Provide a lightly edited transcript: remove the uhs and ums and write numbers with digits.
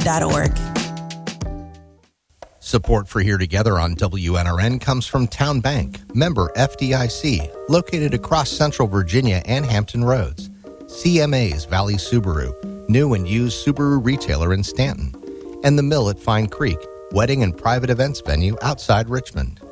WNRN.org. Support for Here Together on WNRN comes from Town Bank, member FDIC, located across Central Virginia and Hampton Roads. CMA's Valley Subaru, new and used Subaru retailer in Stanton. And The Mill at Fine Creek, wedding and private events venue outside Richmond.